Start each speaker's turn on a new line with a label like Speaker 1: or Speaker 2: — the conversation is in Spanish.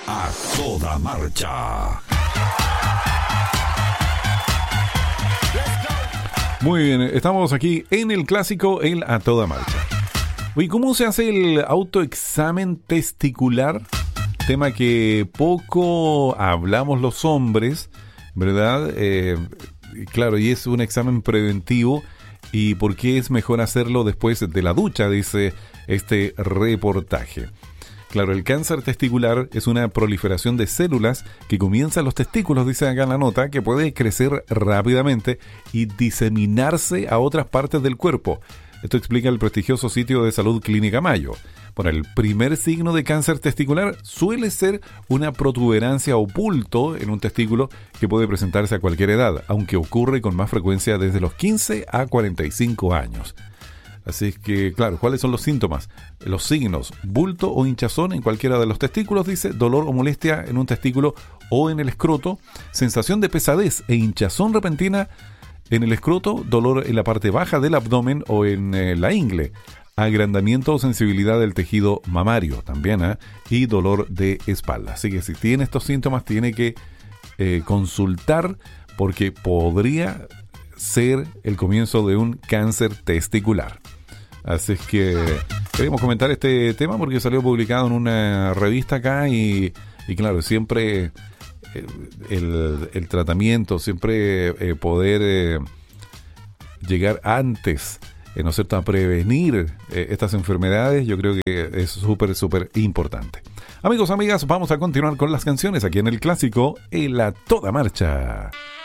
Speaker 1: A toda marcha.
Speaker 2: Muy bien, estamos aquí en el clásico, el A Toda Marcha. Oye, ¿cómo se hace el autoexamen testicular? Tema que poco hablamos los hombres, ¿verdad? Claro, y es un examen preventivo. ¿Y por qué es mejor hacerlo después de la ducha? Dice este reportaje. Claro, el cáncer testicular es una proliferación de células que comienza en los testículos, dice acá en la nota, que puede crecer rápidamente y diseminarse a otras partes del cuerpo. Esto explica el prestigioso sitio de salud Clínica Mayo. Bueno, el primer signo de cáncer testicular suele ser una protuberancia o bulto en un testículo que puede presentarse a cualquier edad, aunque ocurre con más frecuencia desde los 15 a 45 años. Así que, claro, ¿cuáles son los síntomas? Los signos: bulto o hinchazón en cualquiera de los testículos, dice, dolor o molestia en un testículo o en el escroto, sensación de pesadez e hinchazón repentina en el escroto, dolor en la parte baja del abdomen o en la ingle, agrandamiento o sensibilidad del tejido mamario también, y dolor de espalda. Así que si tiene estos síntomas, tiene que consultar, porque podría ser el comienzo de un cáncer testicular. Así es que queremos comentar este tema porque salió publicado en una revista acá y claro, siempre el tratamiento, siempre poder llegar antes, ¿no es cierto?, a prevenir estas enfermedades, yo creo que es súper importante. Amigos, amigas, vamos a continuar con las canciones aquí en el clásico, el A Toda Marcha.